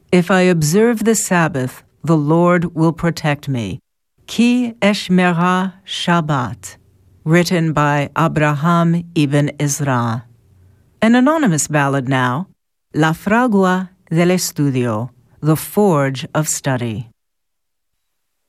If I observe the Sabbath, the Lord will protect me. Ki eshmera Shabbat, written by Abraham ibn Ezra. An anonymous ballad now, La Fragua del Estudio, the Forge of Study.